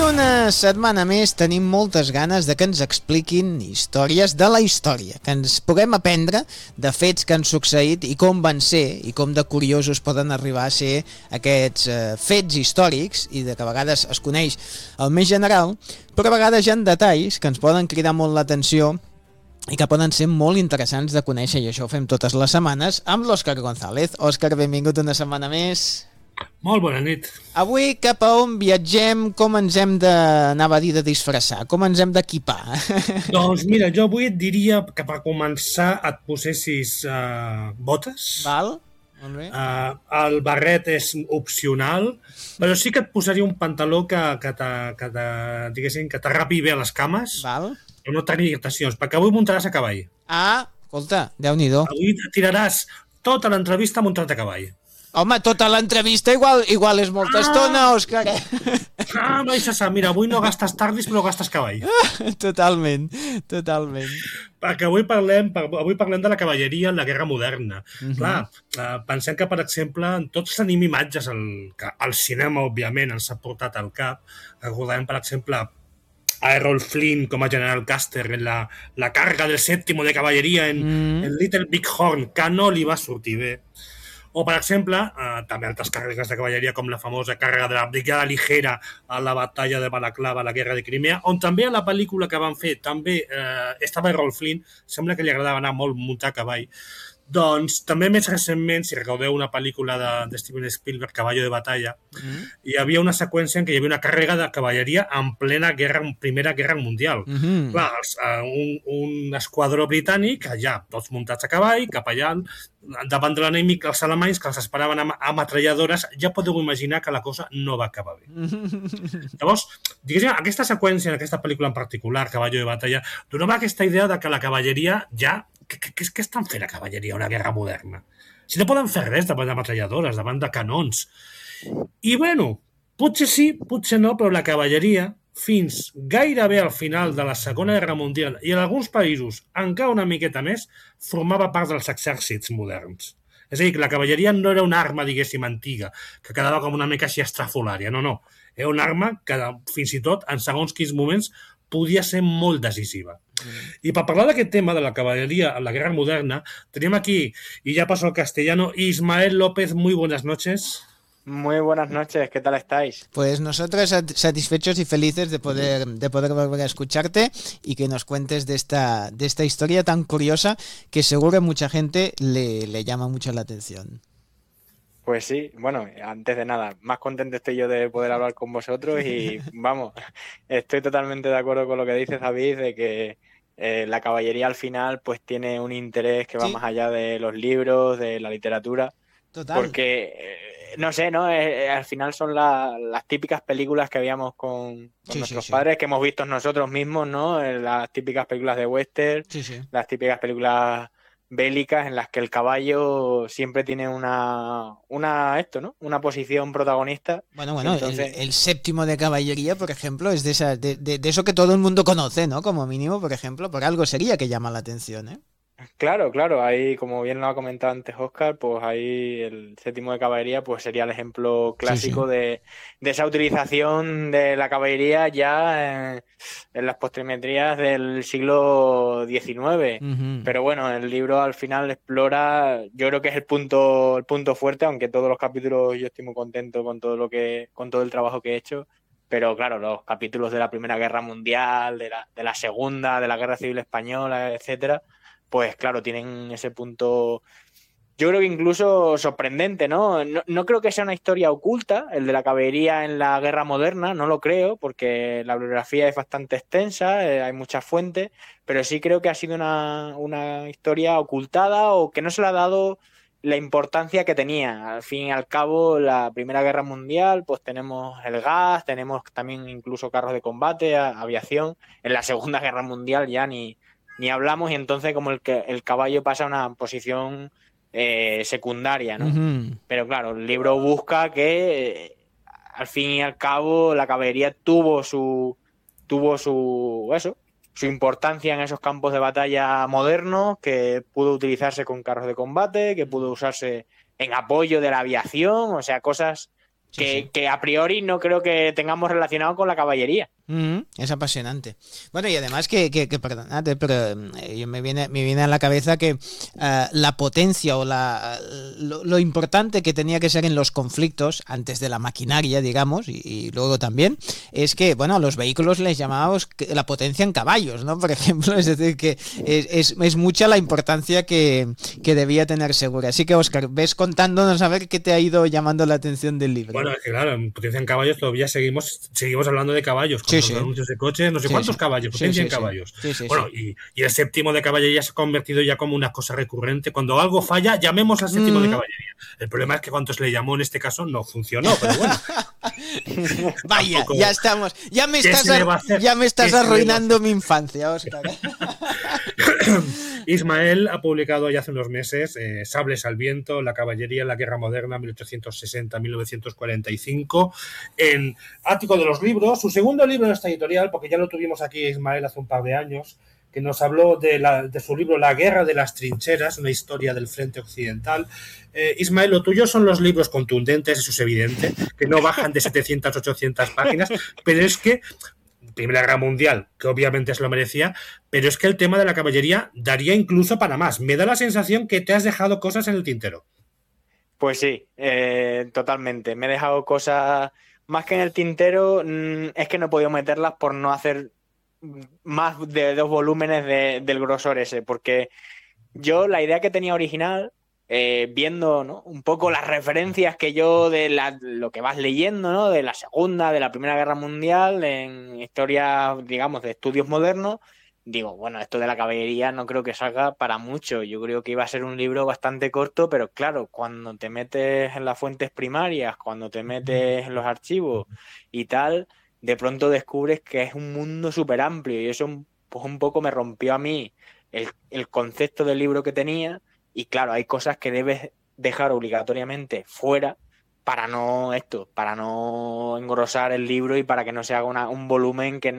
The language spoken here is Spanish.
Una setmana més tenim moltes ganes de que ens expliquin històries de la història, que ens puguem aprendre de fets que han succeït i com van ser i com de curiosos poden arribar a ser aquests fets històrics i de que a vegades es coneix el més general, però a vegades hi ha detalls que ens poden cridar molt l'atenció i que poden ser molt interessants de conèixer, i això ho fem totes les setmanes amb l'Òscar González. Òscar, benvingut una setmana més. Molt bona nit. Avui cap a on viatgem, com ens hem de disfressar, com ens hem d'equipar? Doncs mira, jo avui et diria que per començar et posessis botes. Val, molt bé. El barret és opcional, però sí que et posaria un pantaló que t'arrapi bé a les cames. Val. Però no tenir irritacions, perquè avui muntaràs a cavall. Ah, escolta, Déu-n'hi-do. Avui tiraràs tota l'entrevista muntat a cavall. Home, tota l'entrevista igual és molta estona, Òscar. Mira, avui no gastes tardis, però gastes cavall. Totalment. Perquè avui parlem de la cavalleria en la guerra moderna. Clar, pensem que, per exemple, tots tenim imatges al cinema, òbviament, ens ha portat al cap. Recordarem, per exemple, a Errol Flynn com a general Custer en la càrrega del sèptimo de cavalleria en Little Big Horn, que no li va sortir bé. O, per exemple, també altres càrregues de cavalleria com la famosa càrrega de la brigada ligera a la batalla de Balaclava, a la guerra de Crimea, on també a la pel·lícula que van fer també estava Errol Flynn, sembla que li agradava anar molt muntar a cavall. Doncs també més recentment, si recordeu una pel·lícula de Steven Spielberg, Caballo de batalla, hi havia una seqüència en què hi havia una càrrega de cavalleria en plena Primera Guerra Mundial. Clar, un esquadró britànic, allà, tots muntats a cavall, cap allà, davant de l'enemic, els alemanys, que els esperaven amb ametralladores, ja podeu imaginar que la cosa no va acabar bé. Llavors, diguéssim, aquesta seqüència, en aquesta pel·lícula en particular, Caballo de batalla, donava aquesta idea de que la cavalleria ja... Què estan fent a cavalleria a una guerra moderna? Si no poden fer res davant d'ametralladores, davant de canons. I, bueno, potser sí, potser no, però la cavalleria, fins gairebé al final de la Segona Guerra Mundial i en alguns països encara una miqueta més, formava part dels exèrcits moderns. És a dir, que la cavalleria no era una arma, diguéssim, antiga, que quedava com una mica així estrafolària. No. Era una arma que, fins i tot, en segons quins moments, podia ser molt decisiva. I per parlar d'aquest tema de la caballería en la guerra moderna, tenim aquí, y ya paso al castellano, Ismael López. Muy buenas noches. Muy buenas noches, ¿qué tal estáis? Pues nosotros satisfechos y felices de poder volver a escucharte y que nos cuentes de esta historia tan curiosa que seguro a mucha gente le llama mucho la atención. Pues sí, bueno, antes de nada, más contento estoy yo de poder hablar con vosotros y vamos, estoy totalmente de acuerdo con lo que dice David, de que la caballería al final pues tiene un interés que va más allá de los libros, de la literatura. Total. Porque, no sé, ¿no? Al final son las típicas películas que veíamos con nuestros padres, que hemos visto nosotros mismos, ¿no? Las típicas películas de western, las típicas películas bélicas en las que el caballo siempre tiene una posición protagonista. Bueno, entonces... el séptimo de caballería, por ejemplo, es de eso que todo el mundo conoce, ¿no? Como mínimo, por ejemplo, por algo sería que llama la atención, ¿eh? Claro, ahí, como bien lo ha comentado antes Óscar, pues ahí el séptimo de caballería pues sería el ejemplo clásico de esa utilización de la caballería ya en las postrimerías del siglo XIX. Pero bueno, el libro al final explora, yo creo que es el punto fuerte, aunque todos los capítulos yo estoy muy contento con todo el trabajo que he hecho. Pero claro, los capítulos de la Primera Guerra Mundial, de la Segunda, de la Guerra Civil Española, etcétera, pues claro, tienen ese punto, yo creo que incluso sorprendente, ¿no? No creo que sea una historia oculta, el de la caballería en la guerra moderna, no lo creo, porque la bibliografía es bastante extensa, hay muchas fuentes, pero sí creo que ha sido una historia ocultada o que no se le ha dado la importancia que tenía. Al fin y al cabo, la Primera Guerra Mundial, pues tenemos el gas, tenemos también incluso carros de combate, aviación. En la Segunda Guerra Mundial ya ni hablamos, y entonces como el caballo pasa a una posición secundaria, ¿no? Pero claro, el libro busca que al fin y al cabo la caballería tuvo su importancia en esos campos de batalla modernos, que pudo utilizarse con carros de combate, que pudo usarse en apoyo de la aviación, o sea, cosas que a priori no creo que tengamos relacionado con la caballería. Es apasionante. Bueno, y además perdonad, pero me viene a la cabeza que la potencia o lo importante que tenía que ser en los conflictos, antes de la maquinaria, digamos, y luego también, es que, bueno, a los vehículos les llamábamos la potencia en caballos, ¿no? Por ejemplo, es decir, que es mucha la importancia que debía tener Segura. Así que, Óscar, ves contándonos a ver qué te ha ido llamando la atención del libro. Bueno, es que claro, en potencia en caballos todavía seguimos hablando de caballos. Los anuncios de coches, no sé cuántos caballos, potencia en caballos. Bueno, y el séptimo de caballería se ha convertido ya como una cosa recurrente. Cuando algo falla, llamemos al séptimo de caballería. El problema es que cuando se le llamó en este caso no funcionó, pero bueno. Vaya, tampoco, ya estamos. Ya me estás arruinando mi infancia, Óscar. Ismael ha publicado ya hace unos meses Sables al viento, la caballería en la guerra moderna 1860-1945 en Ático de los libros, su segundo libro de esta editorial, porque ya lo tuvimos aquí Ismael hace un par de años, que nos habló de su libro La guerra de las trincheras, una historia del frente occidental. Ismael, lo tuyo son los libros contundentes, eso es evidente, que no bajan de 700, 800 páginas, pero es que Primera Guerra Mundial, que obviamente se lo merecía, pero es que el tema de la caballería daría incluso para más. Me da la sensación que te has dejado cosas en el tintero. Pues sí, totalmente. Me he dejado cosas más que en el tintero, es que no he podido meterlas por no hacer más de 2 volúmenes del grosor ese, porque yo la idea que tenía original, viendo, ¿no?, un poco las referencias que yo de lo que vas leyendo, ¿no?, de la Segunda, de la Primera Guerra Mundial, en historia, digamos, de estudios modernos, digo, bueno, esto de la caballería no creo que salga para mucho. Yo creo que iba a ser un libro bastante corto, pero claro, cuando te metes en las fuentes primarias, cuando te metes en los archivos y tal, de pronto descubres que es un mundo súper amplio, y eso pues un poco me rompió a mí el concepto del libro que tenía. Y claro, hay cosas que debes dejar obligatoriamente fuera para no engrosar el libro y para que no se haga un volumen que